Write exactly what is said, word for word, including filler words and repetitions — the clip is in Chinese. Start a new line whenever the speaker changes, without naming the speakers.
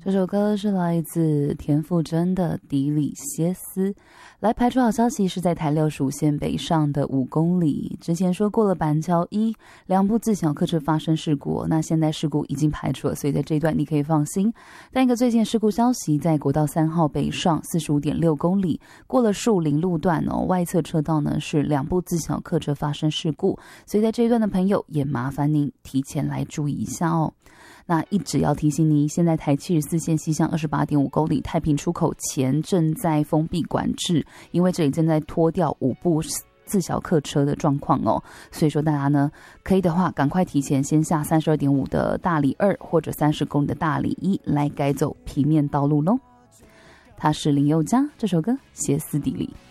这首歌是来自田馥甄的《底里歇斯》。来排除好消息是在台六十五线北上的五公里，之前说过了板桥一两部自小客车发生事故，那现在事故已经排除了，所以在这一段你可以放心。但一个最近事故消息，在国道三号北上四十五点六公里，过了树林路段哦，外侧车道呢是两部自小客车发生事故，所以在这一段的朋友也麻烦您提前来注意一下哦。那一直要提醒你，现在台七十四线西向二十八点五公里太平出口前正在封闭管制，因为这里正在拖掉五部自小客车的状况哦，所以说大家呢可以的话赶快提前先下三十二点五的大里二或者三十公里的大里一来改走平面道路咯。他是林宥嘉，这首歌歇斯底里。